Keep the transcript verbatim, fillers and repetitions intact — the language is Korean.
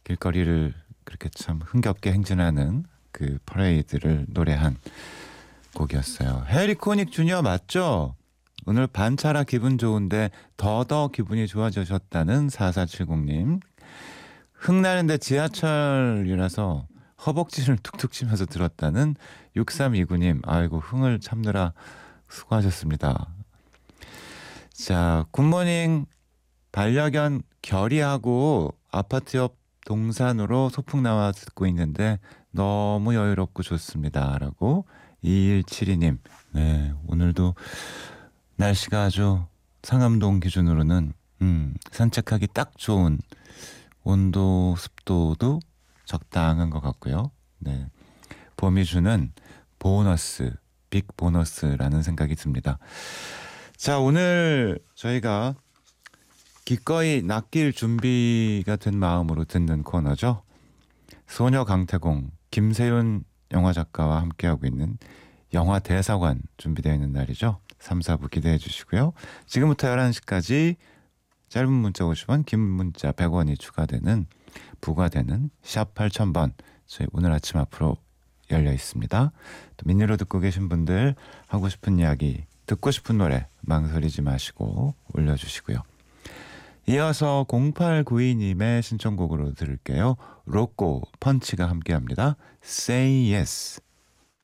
길거리를 그렇게 참 흥겹게 행진하는 그 퍼레이드를 노래한 곡이었어요. 해리 코닉 주니어 맞죠? 오늘 반차라 기분 좋은데 더더 기분이 좋아지셨다는 사사칠공님. 흥나는데 지하철이라서 허벅지를 툭툭 치면서 들었다는 육삼이구님. 아이고 흥을 참느라 수고하셨습니다. 자, 굿모닝. 반려견 결이하고 아파트 옆 동산으로 소풍 나와 듣고 있는데 너무 여유롭고 좋습니다. 라고 이일칠이님. 네, 오늘도 날씨가 아주 상암동 기준으로는 음, 산책하기 딱 좋은 온도 습도도 적당한 것 같고요. 네, 봄이 주는 보너스, 빅 보너스라는 생각이 듭니다. 자, 오늘 저희가 기꺼이 낚일 준비가 된 마음으로 듣는 코너죠. 소녀 강태공, 김세윤 영화작가와 함께하고 있는 영화 대사관 준비되어 있는 날이죠. 삼, 사부 기대해 주시고요. 지금부터 열한 시까지 짧은 문자 오십 원, 긴 문자 백 원이 추가되는 부과되는 샵 팔천 번 저희 오늘 아침 앞으로 열려 있습니다. 또 민니로 듣고 계신 분들 하고 싶은 이야기, 듣고 싶은 노래 망설이지 마시고 올려주시고요. 이어서 공팔구이님의 신청곡으로 들을게요. 로꼬 펀치가 함께합니다. Say Yes.